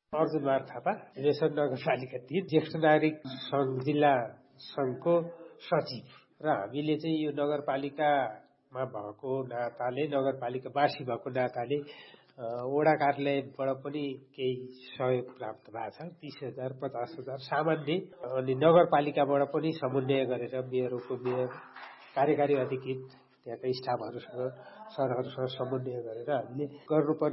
Arjun Kumar Thapa, ration नगरपालिका 3, ज्येष्ठ नागरिक सङ्घ जिल्ला सङ्घको सचिव। र हामीले चाहिँ यो नगरपालिकामा भएको नाताले, नगरपालिकावासी भएको नाताले वडा कार्यालयबाट पनि केही सहयोग प्राप्त भएको छ, 30,000 50,000 सामान्य। अनि नगरपालिकाबाट पनि समन्वय गरेर मेयर, उपमेयर, कार्यकारी अधिकृत, त्यहाँका स्टाफहरूसँग, सरहरूसँग समन्वय गरेर हामीले गर्नुपर्ने